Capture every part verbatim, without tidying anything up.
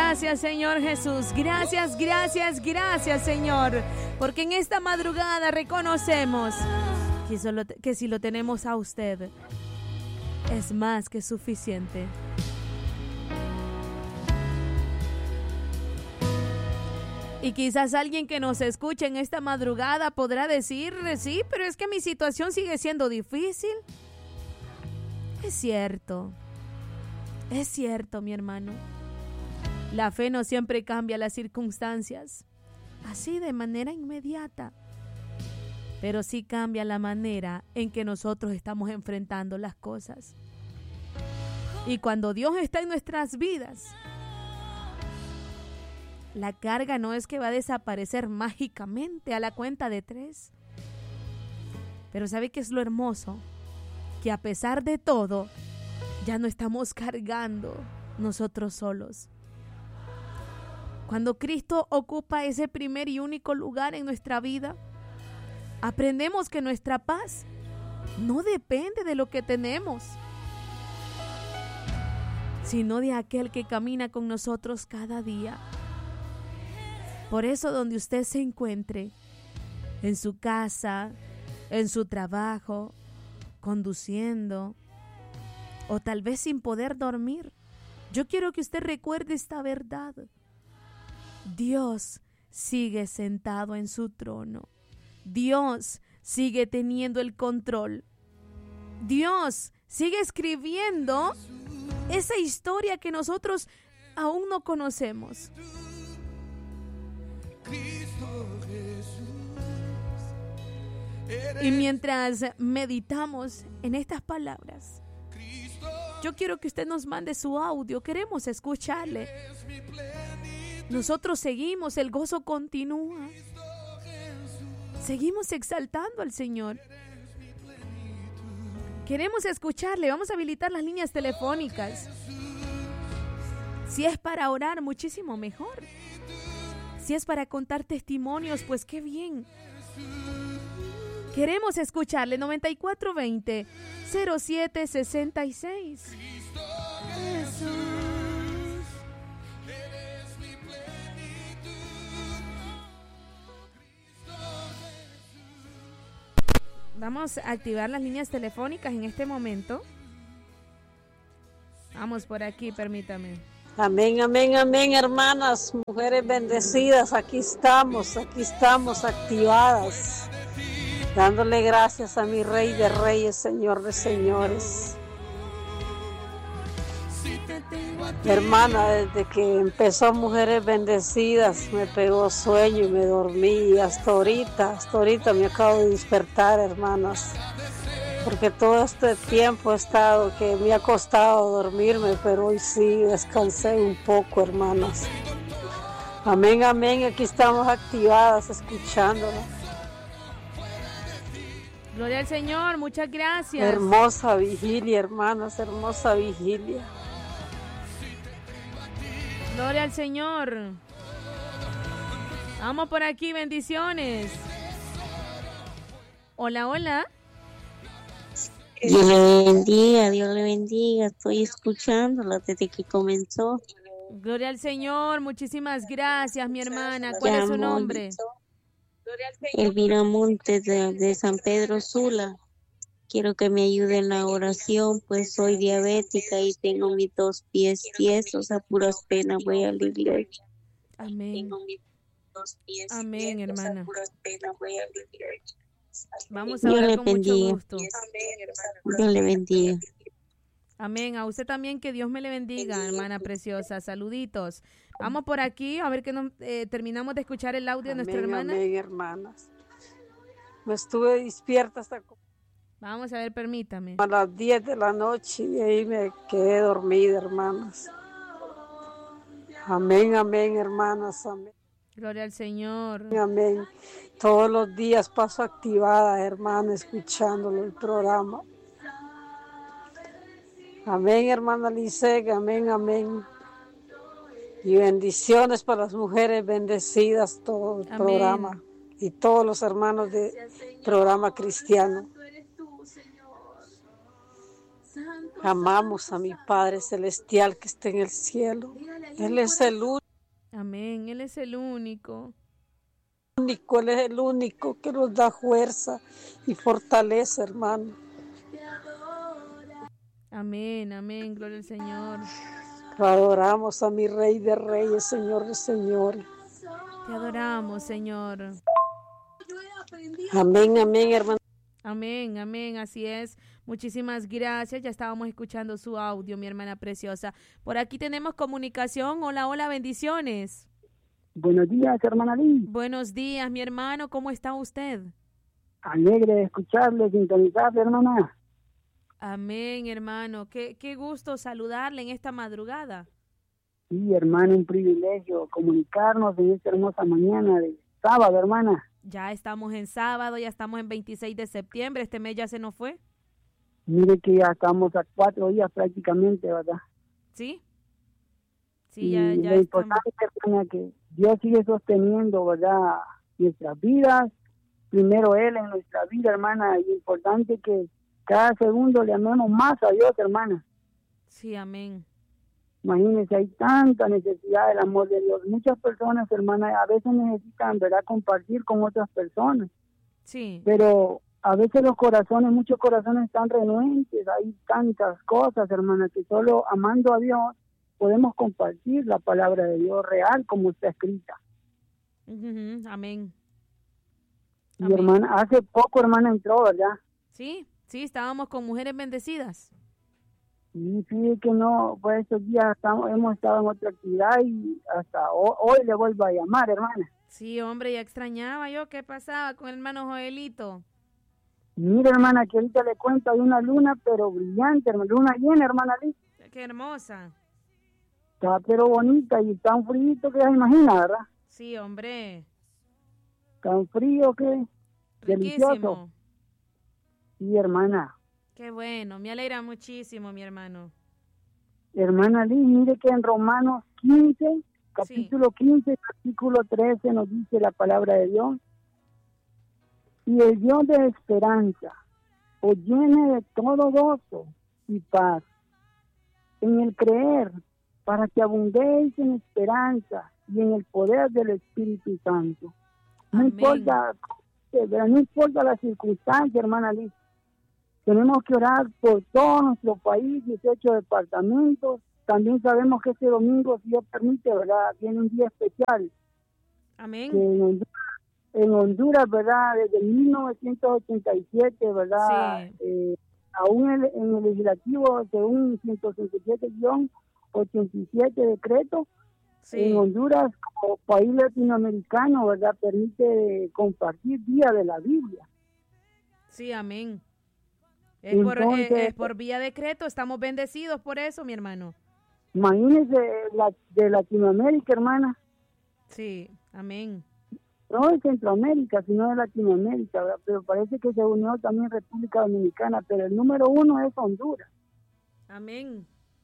Gracias, Señor Jesús. Gracias, gracias, gracias, Señor. Porque en esta madrugada reconocemos que, solo, que si lo tenemos a usted, es más que suficiente. Y quizás alguien que nos escuche en esta madrugada podrá decir, sí, pero es que mi situación sigue siendo difícil. Es cierto, es cierto, mi hermano. La fe no siempre cambia las circunstancias, así de manera inmediata, pero sí cambia la manera en que nosotros estamos enfrentando las cosas. Y cuando Dios está en nuestras vidas, la carga no es que va a desaparecer mágicamente a la cuenta de tres. Pero ¿sabe qué es lo hermoso? Que a pesar de todo, ya no estamos cargando nosotros solos. Cuando Cristo ocupa ese primer y único lugar en nuestra vida, aprendemos que nuestra paz no depende de lo que tenemos, sino de aquel que camina con nosotros cada día. Por eso, donde usted se encuentre, en su casa, en su trabajo, conduciendo, o tal vez sin poder dormir, yo quiero que usted recuerde esta verdad. Dios sigue sentado en su trono. Dios sigue teniendo el control. Dios sigue escribiendo esa historia que nosotros aún no conocemos. Y mientras meditamos en estas palabras, yo quiero que usted nos mande su audio. Queremos escucharle. Nosotros seguimos, el gozo continúa. Seguimos exaltando al Señor. Queremos escucharle. Vamos a habilitar las líneas telefónicas. Si es para orar, muchísimo mejor. Si es para contar testimonios, pues qué bien. Queremos escucharle. Noventa y cuatro veinte cero siete sesenta y seis. Jesús. Vamos a activar las líneas telefónicas en este momento. Vamos por aquí, permítame. Amén, amén, amén, hermanas, mujeres bendecidas, aquí estamos, aquí estamos activadas, dándole gracias a mi Rey de Reyes, Señor de Señores. Hermana, desde que empezó Mujeres Bendecidas, me pegó sueño y me dormí, y hasta ahorita, hasta ahorita me acabo de despertar, hermanas. Porque todo este tiempo he estado, que me ha costado dormirme, pero hoy sí descansé un poco, hermanas. Amén, amén, aquí estamos activadas, escuchándola. Gloria al Señor, muchas gracias. Hermosa vigilia, hermanas, hermosa vigilia. Gloria al Señor. Vamos por aquí, bendiciones. Hola, hola. Dios le bendiga, Dios le bendiga. Estoy escuchándola desde que comenzó. Gloria al Señor, muchísimas gracias, mi hermana. ¿Cuál ya, es su nombre? Elvira Montes de, de San Pedro Sula. Quiero que me ayude en la oración, pues soy diabética y tengo mis dos pies tiesos, a puras penas voy a la iglesia. Amén. Tengo mis dos pies Amén, tiesos, hermana. a puras penas voy a la iglesia. Vamos a orar con mucho gusto. Dios le bendiga. Amén. A usted también, que Dios me le bendiga, hermana preciosa. Saluditos. Vamos por aquí, a ver que nos, eh, terminamos de escuchar el audio Amén, de nuestra hermana. Amén, hermanas. Me estuve despierta hasta Vamos a ver, permítame. a las diez de la noche y ahí me quedé dormida, hermanas. Amén, amén, hermanas, amén. Gloria al Señor. Amén. Todos los días paso activada, hermana, escuchándolo el programa. Amén, hermana Lisega, amén, amén. Y bendiciones para las mujeres bendecidas, todo el amén. Programa. Y todos los hermanos del programa cristiano. Amamos a mi Padre Celestial que está en el cielo. Él es el Amén, Él es el único. único, Él es el único que nos da fuerza y fortaleza, hermano. Amén, amén, gloria al Señor. Adoramos a mi Rey de Reyes, Señor de Señores. Te adoramos, Señor. Amén, amén, hermano. Amén, amén, así es. Muchísimas gracias. Ya estábamos escuchando su audio, mi hermana preciosa. Por aquí tenemos comunicación. Hola, hola, bendiciones. Buenos días, hermana Liz. Buenos días, mi hermano. ¿Cómo está usted? Alegre de escucharle, sintonizarle, hermana. Amén, hermano. Qué, qué gusto saludarle en esta madrugada. Sí, hermano, un privilegio comunicarnos en esta hermosa mañana de sábado, hermana. Ya estamos en sábado, ya estamos en veintiséis de septiembre. Este mes ya se nos fue. Mire que ya estamos a cuatro días prácticamente, ¿verdad? Sí. Sí, y ya, ya lo estamos. importante, hermana, que Dios sigue sosteniendo, ¿verdad?, nuestras vidas. Primero Él en nuestra vida, hermana. Y importante que cada segundo le amemos más a Dios, hermana. Sí, amén. Imagínense, hay tanta necesidad del amor de Dios. Muchas personas, hermana, a veces necesitan, ¿verdad?, compartir con otras personas. Sí. Pero a veces los corazones, muchos corazones están renuentes. Hay tantas cosas, hermana, que solo amando a Dios podemos compartir la palabra de Dios real como está escrita. Uh-huh. Amén. Y Amén. hermana, hace poco, hermana, entró, ¿verdad? Sí, sí, estábamos con mujeres bendecidas. Y fíjate que no, pues estos días estamos, hemos estado en otra actividad y hasta hoy, hoy le vuelvo a llamar, hermana. Sí, hombre, ya extrañaba yo qué pasaba con el hermano Joelito. Mira, hermana, que ahorita le cuento, hay una luna, pero brillante, hermana, luna llena, hermana Liz. Qué hermosa. Está pero bonita y tan frío que ya se imagina, ¿verdad? Sí, hombre. Tan frío que delicioso. Riquísimo. Sí, hermana. Qué bueno, me alegra muchísimo, mi hermano. Hermana Liz, mire que en Romanos quince, capítulo sí. quince, versículo trece, nos dice la palabra de Dios. Y el Dios de esperanza os llene de todo gozo y paz en el creer, para que abundéis en esperanza y en el poder del Espíritu Santo. No importa, no importa la circunstancia, hermana Liz. Tenemos que orar por todo nuestro país, dieciocho departamentos. También sabemos que este domingo, si Dios permite, ¿verdad?, viene un día especial. Amén. Que en, Honduras, en Honduras, ¿verdad?, desde mil novecientos ochenta y siete, ¿verdad?, sí. eh, aún en, en el legislativo, según ciento cincuenta y siete guión ochenta y siete decreto, sí. En Honduras, como país latinoamericano, ¿verdad?, permite compartir día de la Biblia. Sí, amén. Es, Entonces, por, eh, es por vía decreto, estamos bendecidos por eso, mi hermano. Imagínese la, de Latinoamérica, hermana. Sí, amén. No de Centroamérica, sino de Latinoamérica, ¿verdad? Pero parece que se unió también República Dominicana, pero el número uno es Honduras. Amén.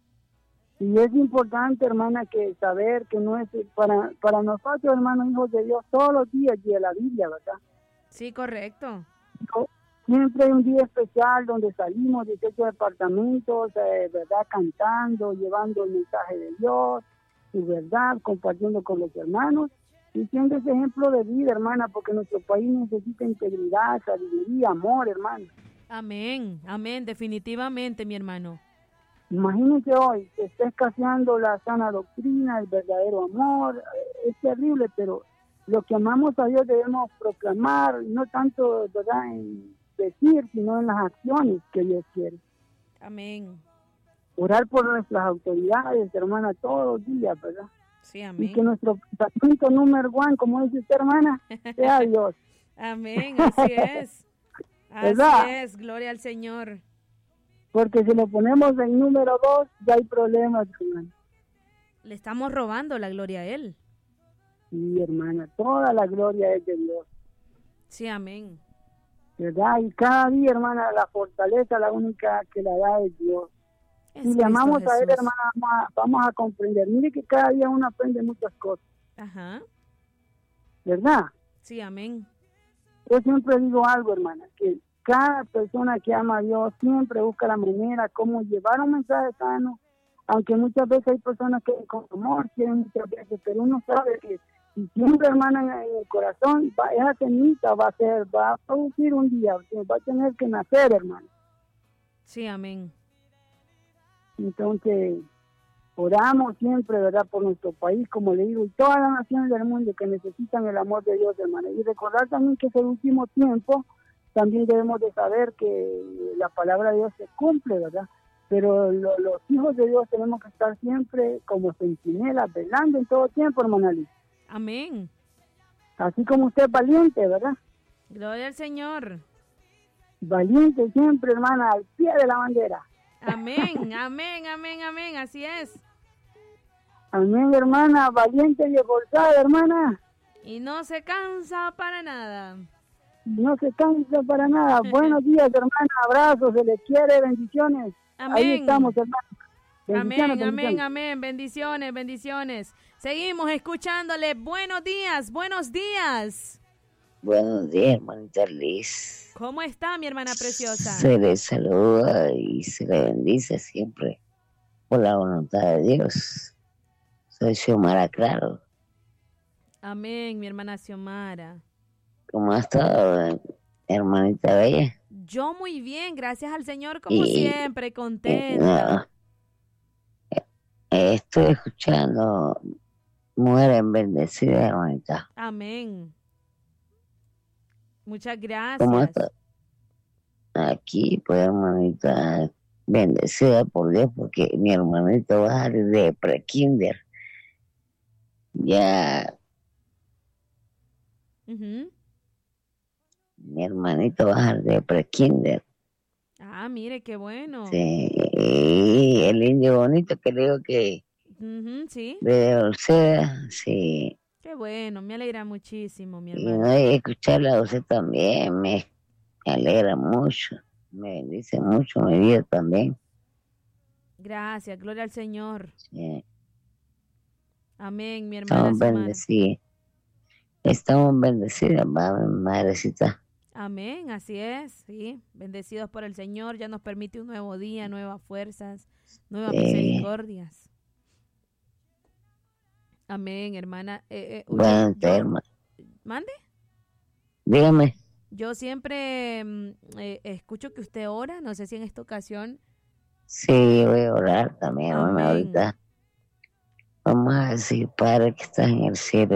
Y es importante, hermana, que saber que no es para, para nosotros, hermanos, hijos de Dios, todos los días de la Biblia, ¿verdad? Sí, correcto. Yo, siempre hay un día especial donde salimos dieciocho departamentos, eh, ¿verdad?, cantando, llevando el mensaje de Dios, su verdad, compartiendo con los hermanos, y siendo ese ejemplo de vida, hermana, porque nuestro país necesita integridad, sabiduría, amor, hermana. Amén, amén, definitivamente, mi hermano. Imagínense hoy, se está escaseando la sana doctrina, el verdadero amor, es terrible, pero lo que amamos a Dios debemos proclamar, no tanto, ¿verdad?, en decir, sino en las acciones que Dios quiere. Amén. Orar por nuestras autoridades, hermana, todos los días, ¿verdad? Sí, amén. Y que nuestro punto número uno, como dice usted, hermana, sea Dios. Amén, así es. Así ¿verdad? Es, gloria al Señor. Porque si lo ponemos en número dos, ya hay problemas, hermana. Le estamos robando la gloria a Él. Sí, hermana, toda la gloria es de Dios. Sí, amén. ¿Verdad? Y cada día, hermana, la fortaleza, la única que la da es Dios. Es si le amamos a Él, hermana, vamos a, vamos a comprender. Mire que cada día uno aprende muchas cosas. Ajá. ¿Verdad? Sí, amén. Yo siempre digo algo, hermana, que cada persona que ama a Dios siempre busca la manera como llevar un mensaje sano, aunque muchas veces hay personas que con amor quieren muchas veces, pero uno sabe que si siempre, hermana, en el corazón, va, esa semilla va a ser, va a producir un día, va a tener que nacer, hermano. Sí, amén. Entonces, oramos siempre, ¿verdad?, por nuestro país, como le digo, y todas las naciones del mundo que necesitan el amor de Dios, hermano. Y recordar también que es el último tiempo, también debemos de saber que la palabra de Dios se cumple, ¿verdad? Pero lo, los hijos de Dios tenemos que estar siempre como centinelas, velando en todo tiempo, hermana Alice. Amén. Así como usted es valiente, ¿verdad? Gloria al Señor. Valiente siempre, hermana, al pie de la bandera. Amén, amén, amén, amén, así es. Amén, hermana, valiente y esforzada, hermana. Y no se cansa para nada. No se cansa para nada. Buenos días, hermana, abrazos, se les quiere, bendiciones. Amén. Ahí estamos, hermana. Amén, amén, amén, bendiciones, bendiciones. Seguimos escuchándole. Buenos días, buenos días. Buenos días, hermanita Liz. ¿Cómo está, mi hermana preciosa? Se le saluda y se le bendice siempre por la voluntad de Dios. Soy Xiomara Claro. Amén, mi hermana Xiomara. ¿Cómo ha estado, hermanita bella? Yo muy bien, gracias al Señor, como y, siempre, contenta. No, estoy escuchando Mujeres Bendecidas, hermanita. Amén. Muchas gracias. ¿Cómo está? Aquí, pues, hermanita, bendecida por Dios, porque mi hermanito va a salir de pre-kinder. Ya. Uh-huh. Mi hermanito va a salir de pre-kinder. Ah, mire, qué bueno. Sí, el indio bonito que le digo que... Uh-huh, sí. De Olceda, sí. Qué bueno, me alegra muchísimo, mi Y hermano. no, y escucharla a usted también me, me alegra mucho, me bendice mucho mi vida también. Gracias, gloria al Señor. Sí. Amén, mi hermana. Estamos bendecidas. Estamos bendecidas, madrecita. Amén, así es, sí. Bendecidos por el Señor, ya nos permite un nuevo día, nuevas fuerzas, nuevas Sí. misericordias. Amén, hermana. Eh, eh, Bueno, yo, hermano. ¿Mande? Dígame. Yo siempre eh, escucho que usted ora, no sé si en esta ocasión. Sí, voy a orar también, Amén. hermana, ahorita. Vamos a decir, Padre que estás en el cielo.